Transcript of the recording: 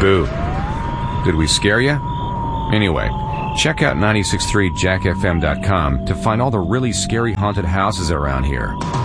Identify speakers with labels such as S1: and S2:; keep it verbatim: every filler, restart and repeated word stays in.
S1: Boo. Did we scare you? Anyway, check out nine six three jack f m dot com to find all the really scary haunted houses around here.